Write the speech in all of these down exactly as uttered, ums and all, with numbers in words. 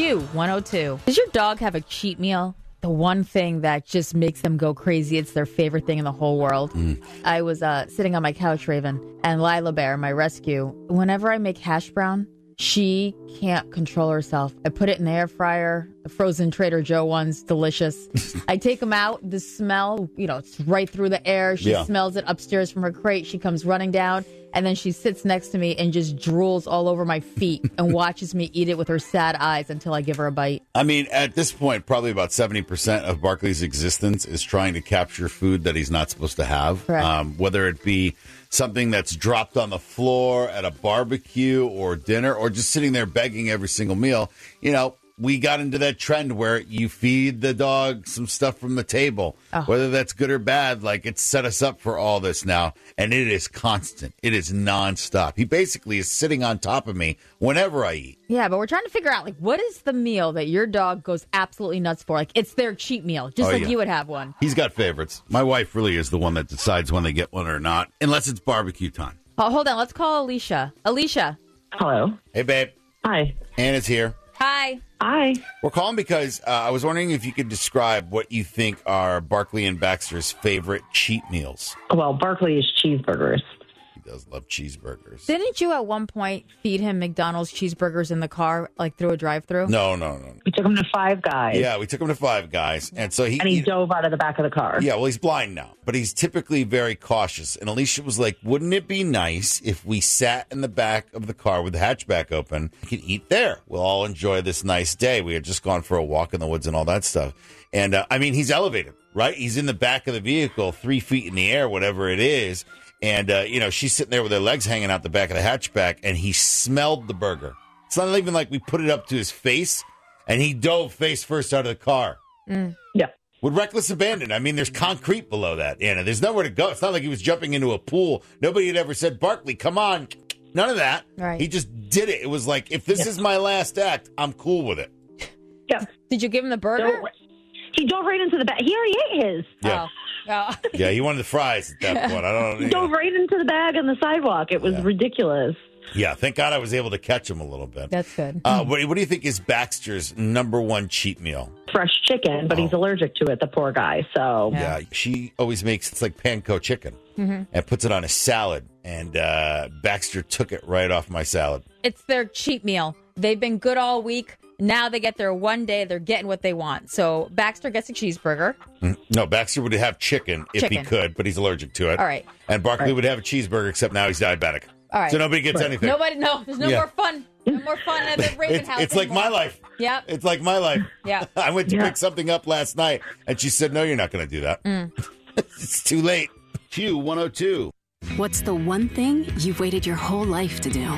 Q one oh two. Does your dog have a cheat meal? The one thing that just makes them go crazy. It's their favorite thing in the whole world. Mm. I was uh, sitting on my couch, Raven, and Lila Bear, my rescue, whenever I make hash brown, she can't control herself. I put it in the air fryer, the frozen Trader Joe ones, delicious. I take them out, the smell, you know, it's right through the air. She yeah. smells it upstairs from her crate. She comes running down, and then she sits next to me and just drools all over my feet and watches me eat it with her sad eyes until I give her a bite. I mean, at this point, probably about seventy percent of Barkley's existence is trying to capture food that he's not supposed to have. Um, whether it be something that's dropped on the floor at a barbecue or dinner or just sitting there begging every single meal. You know, we got into that trend where you feed the dog some stuff from the table, oh. whether that's good or bad. Like, it's set us up for all this now, and it is constant. It is nonstop. He basically is sitting on top of me whenever I eat. Yeah, but we're trying to figure out, like, what is the meal that your dog goes absolutely nuts for? Like, it's their cheat meal, just oh, like yeah. you would have one. He's got favorites. My wife really is the one that decides when they get one or not, unless it's barbecue time. Oh, hold on. Let's call Alicia. Alicia. Hello. Hey, babe. Hi. Anna's here. Hi. Hi. We're calling because uh, I was wondering if you could describe what you think are Barkley and Baxter's favorite cheat meals. Well, Barkley is cheeseburgers. He does love cheeseburgers. Didn't you at one point feed him McDonald's cheeseburgers in the car, like through a drive-thru? No, no, no. We took him to Five Guys. Yeah, we took him to Five Guys. And so he And he, he dove out of the back of the car. Yeah, well, he's blind now, but he's typically very cautious. And Alicia was like, wouldn't it be nice if we sat in the back of the car with the hatchback open? We could eat there. We'll all enjoy this nice day. We had just gone for a walk in the woods and all that stuff. And, uh, I mean, he's elevated, right? He's in the back of the vehicle, three feet in the air, whatever it is. And, uh, you know, she's sitting there with her legs hanging out the back of the hatchback, and he smelled the burger. It's not even like we put it up to his face, and he dove face first out of the car. Mm. Yeah. With reckless abandon. I mean, there's concrete below that, Anna. There's nowhere to go. It's not like he was jumping into a pool. Nobody had ever said, Barkley, come on. None of that. Right. He just did it. It was like, if this yeah. is my last act, I'm cool with it. Yeah. Did you give him the burger? So, he dove right into the bag. He already ate his. Yeah. Oh. Oh. Yeah, he wanted the fries at that point. I don't know. He dove right into the bag on the sidewalk. It was yeah. ridiculous. Yeah, thank God I was able to catch him a little bit. That's good. Uh, what, what do you think is Baxter's number one cheat meal? Fresh chicken, but oh. he's allergic to it, the poor guy. So Yeah, yeah she always makes, it's like panko chicken, mm-hmm. and puts it on a salad. And uh, Baxter took it right off my salad. It's their cheat meal. They've been good all week. Now they get their one day, they're getting what they want. So Baxter gets a cheeseburger. No, Baxter would have chicken if chicken. he could, but he's allergic to it. All right. And Barkley right. would have a cheeseburger, except now he's diabetic. All right. So nobody gets right. anything. Nobody, no, there's no yeah. more fun. No more fun at the Raven it's, house It's like anymore. my life. Yep. It's like my life. Yeah. I went to yeah. pick something up last night, and she said, no, you're not going to do that. Mm. It's too late. Q one oh two. What's the one thing you've waited your whole life to do?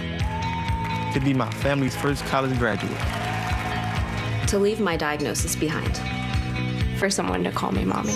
To be my family's first college graduate. To leave my diagnosis behind. For someone to call me mommy.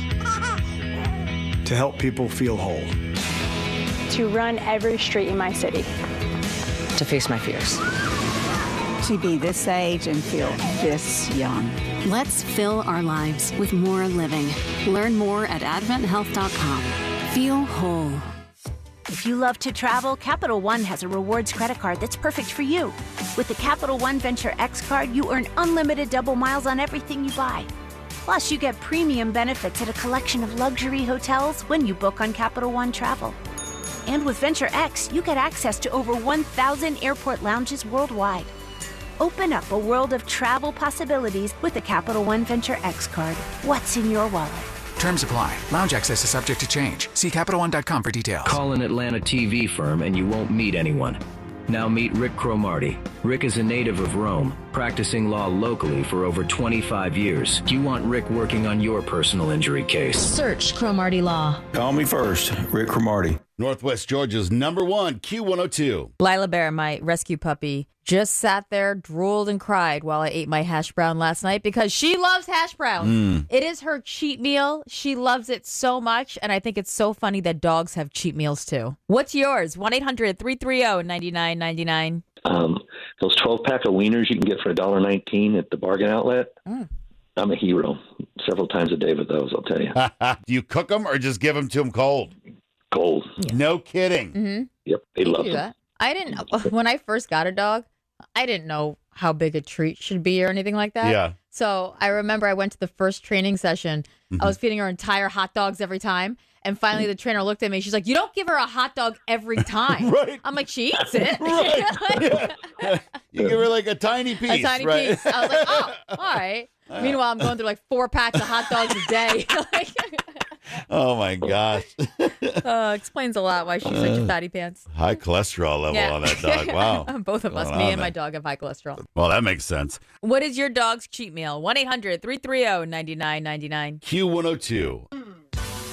To help people feel whole. To run every street in my city. To face my fears. To be this age and feel this young. Let's fill our lives with more living. Learn more at advent health dot com. Feel whole. If you love to travel, Capital One has a rewards credit card that's perfect for you. With the Capital One Venture X card, you earn unlimited double miles on everything you buy. Plus, you get premium benefits at a collection of luxury hotels when you book on Capital One Travel. And with Venture X, you get access to over one thousand airport lounges worldwide. Open up a world of travel possibilities with the Capital One Venture X card. What's in your wallet? Terms apply. Lounge access is subject to change. See Capital One dot com for details. Call an Atlanta T V firm and you won't meet anyone. Now meet Rick Cromartie. Rick is a native of Rome, practicing law locally for over twenty-five years. Do you want Rick working on your personal injury case? Search Cromartie Law. Call me first, Rick Cromartie. Northwest Georgia's number one, Q one oh two. Lila Bear, my rescue puppy, just sat there, drooled, and cried while I ate my hash brown last night because she loves hash browns. Mm. It is her cheat meal. She loves it so much, and I think it's so funny that dogs have cheat meals too. What's yours? one eight hundred three three zero nine nine nine nine. Um, those twelve-pack of wieners you can get for one dollar nineteen at the bargain outlet. Mm. I'm a hero. Several times a day with those, I'll tell you. Do you cook them or just give them to them cold? Cold. Yeah. No kidding. Mm-hmm. Yep, they you love do them. That. I didn't, when I first got a dog, I didn't know how big a treat should be or anything like that. Yeah. So I remember I went to the first training session. Mm-hmm. I was feeding her entire hot dogs every time. And finally the trainer looked at me. She's like, you don't give her a hot dog every time. Right. I'm like, she eats it. Right. Yeah. You give her like a tiny piece. A tiny right? piece. I was like, oh, all right. Meanwhile, I'm going through like four packs of hot dogs a day. Like, oh, my gosh. uh, explains a lot why she's such a fatty pants. High cholesterol level Yeah. on that dog. Wow. Both of us, Going me on and my there. dog, have high cholesterol. Well, that makes sense. What is your dog's cheat meal? one eight hundred three three zero nine nine nine nine. Q one oh two.